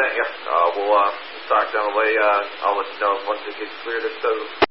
Yeah. We'll talk down the way. I'll let you know once it gets cleared.